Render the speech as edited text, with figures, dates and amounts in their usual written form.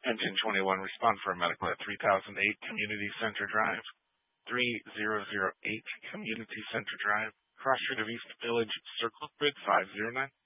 Engine 21, respond for a medical at 3008 Community Center Drive. 3008 Community Center Drive. Cross Street of East Village, Circle Grid 509.